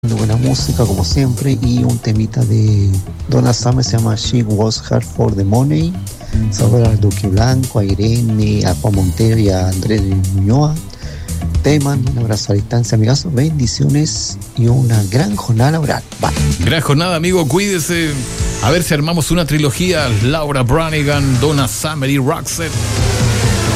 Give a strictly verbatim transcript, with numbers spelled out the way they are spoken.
de buena música como siempre y un temita de Donna Summer se llama She Was Hard for the Money. Saludos a Duque Blanco, a Irene, a Juan Montero y a Andrés Muñoa. Te mando un abrazo a distancia, amigas, bendiciones y una gran jornada laboral. Bye. Gran jornada, amigo, cuídese. A ver si armamos una trilogía, Laura Branigan, Donna Summer y Roxette.